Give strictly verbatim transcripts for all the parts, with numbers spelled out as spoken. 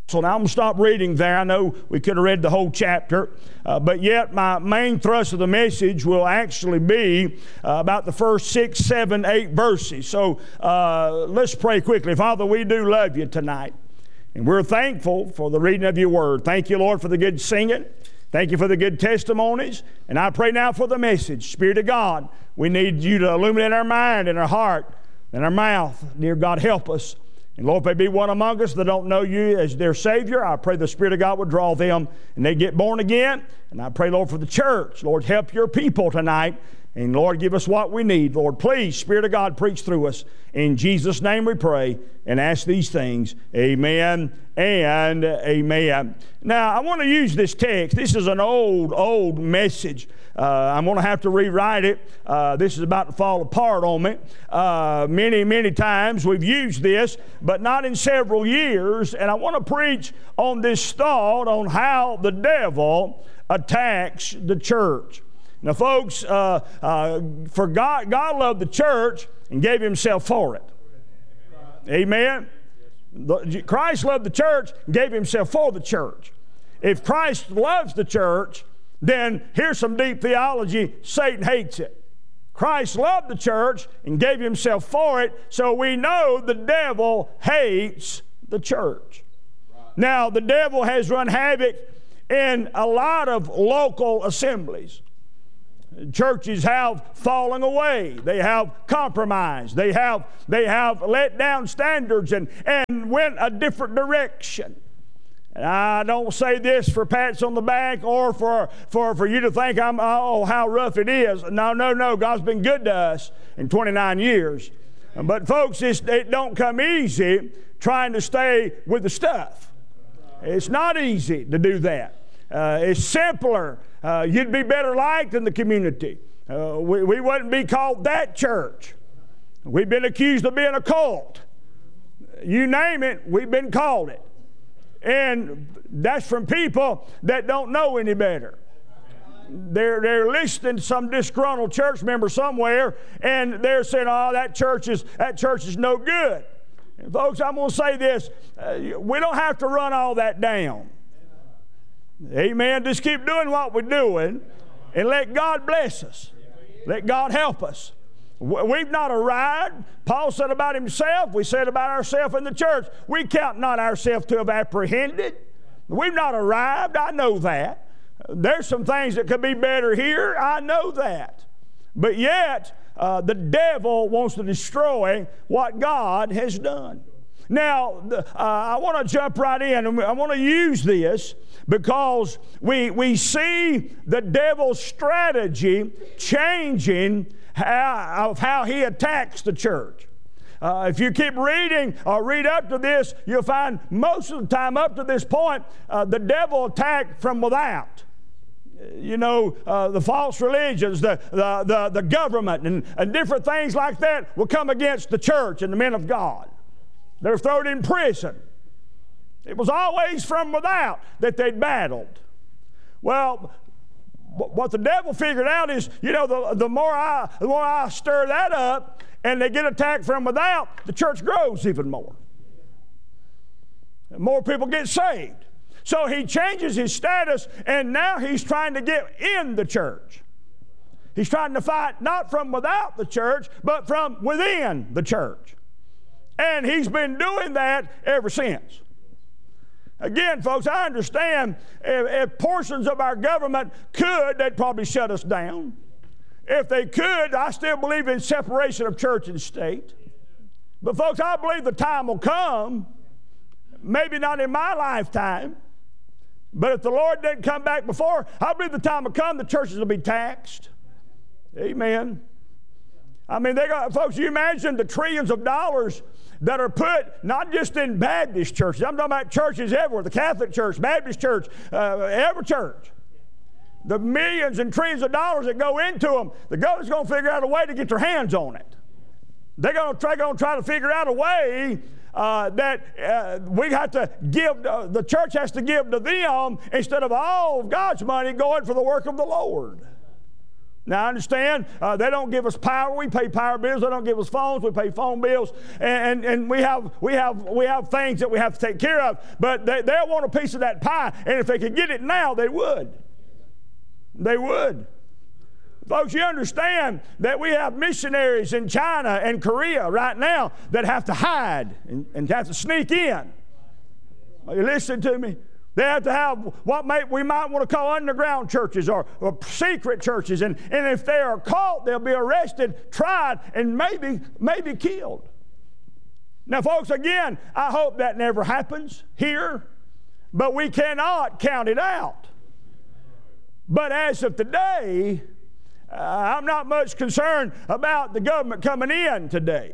So now I'm going to stop reading there. I know we could have read the whole chapter, uh, but yet my main thrust of the message will actually be uh, about the first six, seven, eight verses. So uh, let's pray quickly. Father, we do love you tonight, and we're thankful for the reading of your word. Thank you, Lord, for the good singing. Thank you for the good testimonies, and I pray now for the message. Spirit of God, we need you to illuminate our mind and our heart and our mouth. Dear God, help us. And Lord, if there be one among us that don't know you as their Savior, I pray the Spirit of God would draw them and they get born again. And I pray, Lord, for the church. Lord, help your people tonight. And Lord, give us what we need. Lord, please, Spirit of God, preach through us. In Jesus' name we pray and ask these things. Amen and amen. Now, I want to use this text. This is an old, old message. Uh, I'm going to have to rewrite it. Uh, this is about to fall apart on me. Uh, many, many times we've used this, but not in several years. And I want to preach on this thought on how the devil attacks the church. Now, folks, uh, uh, for God, God loved the church and gave himself for it. Amen? The, Christ loved the church and gave himself for the church. If Christ loves the church, then here's some deep theology. Satan hates it. Christ loved the church and gave himself for it, so we know the devil hates the church. Now, the devil has run havoc in a lot of local assemblies. Churches have fallen away. They have compromised. They have, they have let down standards and, and went a different direction. And I don't say this for pats on the back or for, for, for you to think I'm, oh, how rough it is. No, no, no. God's been good to us in twenty-nine years. But folks, it's, it don't come easy trying to stay with the stuff. It's not easy to do that. Uh, it's simpler. Uh, you'd be better liked in the community. Uh, we, we wouldn't be called that church. We've been accused of being a cult. You name it, we've been called it. And that's from people that don't know any better. They're, they're listening to some disgruntled church member somewhere, and they're saying, oh, that church is, that church is no good. And folks, I'm going to say this. Uh, we don't have to run all that down. Amen. Just keep doing what we're doing and let God bless us. Let God help us. We've not arrived. Paul said about himself, we said about ourselves in the church, we count not ourselves to have apprehended. We've not arrived. I know that. There's some things that could be better here. I know that. But yet, uh, the devil wants to destroy what God has done. Now, uh, I want to jump right in, and I want to use this because we, we see the devil's strategy changing how, of how he attacks the church. Uh, if you keep reading or read up to this, you'll find most of the time up to this point, uh, the devil attacked from without. You know, uh, the false religions, the, the, the, the government, and, and different things like that will come against the church and the men of God. They're thrown in prison. It was always from without that they'd battled. Well, what the devil figured out is, you know, the, the, more I, the more I stir that up and they get attacked from without, the church grows even more. And more people get saved. So he changes his status, and now he's trying to get in the church. He's trying to fight not from without the church, but from within the church. And he's been doing that ever since. Again, folks, I understand if, if portions of our government could, they'd probably shut us down. If they could, I still believe in separation of church and state. But folks, I believe the time will come, maybe not in my lifetime, but if the Lord didn't come back before, I believe the time will come, the churches will be taxed. Amen. I mean, they got, folks, you imagine the trillions of dollars that are put not just in Baptist churches. I'm talking about churches everywhere, the Catholic Church, Baptist Church, uh, every church. The millions and trillions of dollars that go into them, the government's going to figure out a way to get their hands on it. They're going to try, going to, try to figure out a way uh, that uh, we have to give, uh, the church has to give to them instead of all of God's money going for the work of the Lord. Now, I understand uh, they don't give us power. We pay power bills. They don't give us phones. We pay phone bills. And, and, and we, have, we, have, we have things that we have to take care of. But they, they'll want a piece of that pie. And if they could get it now, they would. They would. Folks, you understand that we have missionaries in China and Korea right now that have to hide and, and have to sneak in. Are you listening to me? They have to have what may, we might want to call underground churches or, or secret churches. And, and if they are caught, they'll be arrested, tried, and maybe, maybe killed. Now, folks, again, I hope that never happens here, but we cannot count it out. But as of today, uh, I'm not much concerned about the government coming in today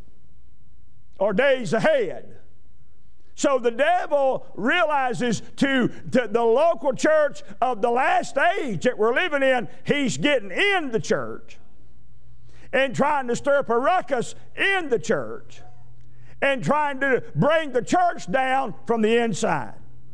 or days ahead. So the devil realizes to, to the local church of the last age that we're living in, he's getting in the church and trying to stir up a ruckus in the church and trying to bring the church down from the inside.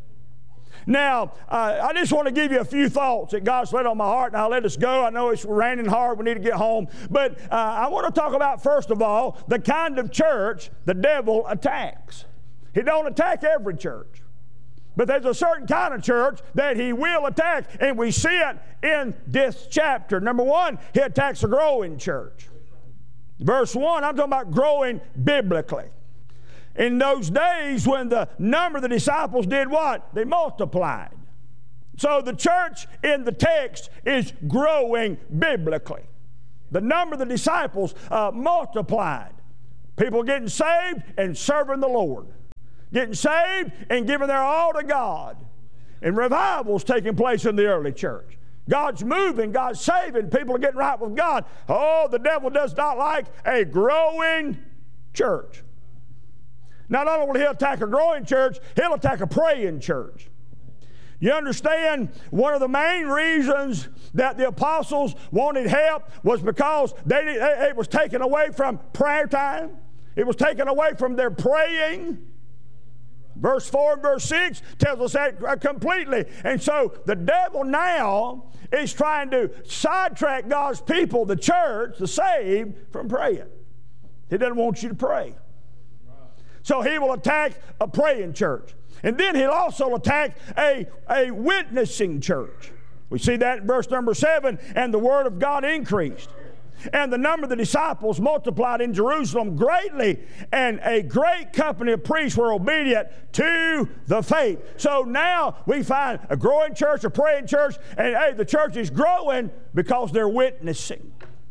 Now, uh, I just want to give you a few thoughts that God's laid on my heart, and I'll let us go. I know it's raining hard. We need to get home. But uh, I want to talk about, first of all, the kind of church the devil attacks. He don't attack every church. But there's a certain kind of church that he will attack, and we see it in this chapter. Number one, he attacks a growing church. Verse one, I'm talking about growing biblically. In those days when the number of the disciples did what? They multiplied. So the church in the text is growing biblically. The number of the disciples uh, multiplied. People getting saved and serving the Lord. Getting saved and giving their all to God. And revivals taking place in the early church. God's moving, God's saving, people are getting right with God. Oh, the devil does not like a growing church. Not only will he attack a growing church, he'll attack a praying church. You understand, one of the main reasons that the apostles wanted help was because they, it was taken away from prayer time. It was taken away from their praying. Verse four and verse six tells us that completely. And so the devil now is trying to sidetrack God's people, the church, the saved, from praying. He doesn't want you to pray. So he will attack a praying church. And then he'll also attack a, a witnessing church. We see that in verse number seven, and the word of God increased. And the number of the disciples multiplied in Jerusalem greatly, and a great company of priests were obedient to the faith. So now we find a growing church, a praying church, and hey, the church is growing because they're witnessing.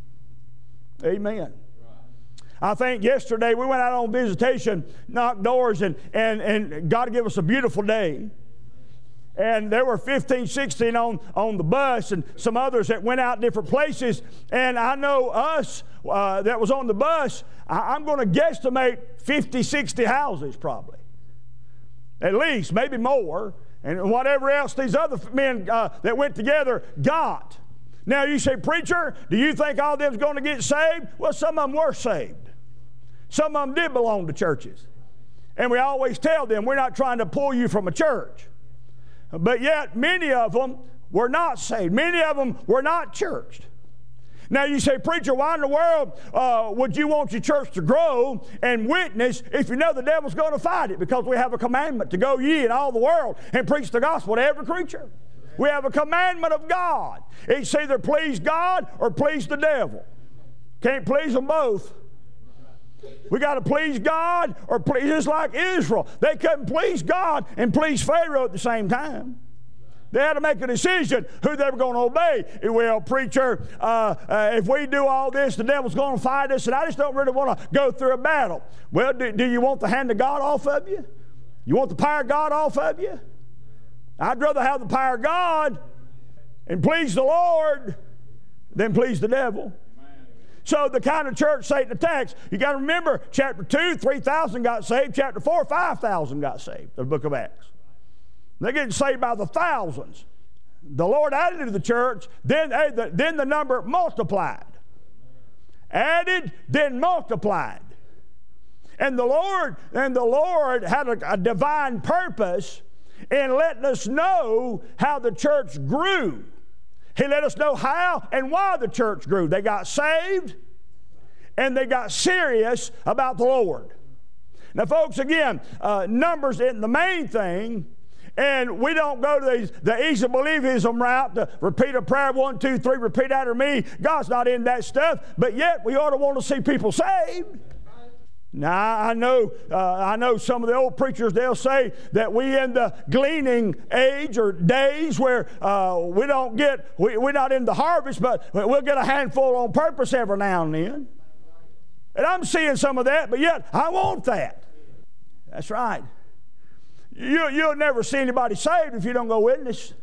Amen. I think yesterday we went out on visitation, knocked doors, and, and, and God gave us a beautiful day. And there were fifteen, sixteen on, on the bus, and some others that went out different places. And I know us uh, that was on the bus, I, I'm going to guesstimate fifty, sixty houses probably. At least, maybe more. And whatever else these other men uh, that went together got. Now you say, preacher, do you think all of them's going to get saved? Well, some of them were saved. Some of them did belong to churches. And we always tell them, we're not trying to pull you from a church. But yet, many of them were not saved. Many of them were not churched. Now you say, preacher, why in the world uh, would you want your church to grow and witness if you know the devil's going to fight it? Because we have a commandment to go ye in all the world and preach the gospel to every creature. We have a commandment of God. It's either please God or please the devil. Can't please them both. We got to please God or please, just like Israel. They couldn't please God and please Pharaoh at the same time. They had to make a decision who they were going to obey. Well, preacher, uh, uh, if we do all this, the devil's going to fight us, and I just don't really want to go through a battle. Well, do, do you want the hand of God off of you? You want the power of God off of you? I'd rather have the power of God and please the Lord than please the devil. So the kind of church Satan attacks, you got to remember, chapter two, three thousand got saved. Chapter four, five thousand got saved, the book of Acts. They're getting saved by the thousands. The Lord added to the church, then, then the number multiplied. Added, then multiplied. And the Lord, and the Lord had a, a divine purpose in letting us know how the church grew. He let us know how and why the church grew. They got saved, and they got serious about the Lord. Now, folks, again, uh, numbers isn't the main thing, and we don't go to these, the easy believism route to repeat a prayer, one, two, three, repeat after me. God's not in that stuff, but yet we ought to want to see people saved. Now, I know, uh, I know some of the old preachers, they'll say that we in the gleaning age or days where uh, we don't get, we, we're not in the harvest, but we'll get a handful on purpose every now and then. And I'm seeing some of that, but yet I want that. That's right. You, you'll never see anybody saved if you don't go witness.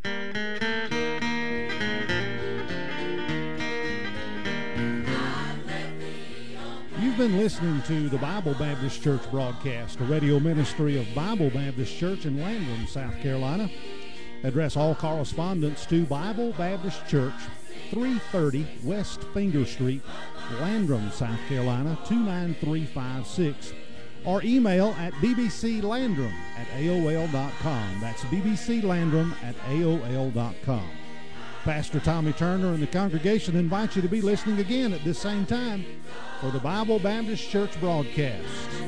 You've been listening to the Bible Baptist Church broadcast, a radio ministry of Bible Baptist Church in Landrum, South Carolina. Address all correspondence to Bible Baptist Church, three thirty West Finger Street, Landrum, South Carolina, two nine three five six. Or email at b b c landrum at a o l dot com. That's b b c landrum at a o l dot com. Pastor Tommy Turner and the congregation invite you to be listening again at this same time for the Bible Baptist Church broadcast.